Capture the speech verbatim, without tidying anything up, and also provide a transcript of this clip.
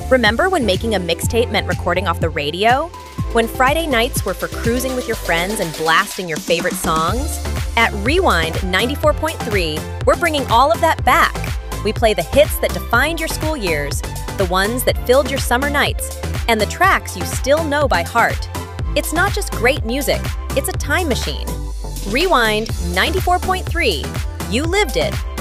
Remember when making a mixtape meant recording off the radio? When Friday nights were for cruising with your friends and blasting your favorite songs? At Rewind ninety-four point three, we're bringing all of that back. We play the hits that defined your school years, the ones that filled your summer nights, and the tracks you still know by heart. It's not just great music, it's a time machine. Rewind ninety-four point three. You lived it.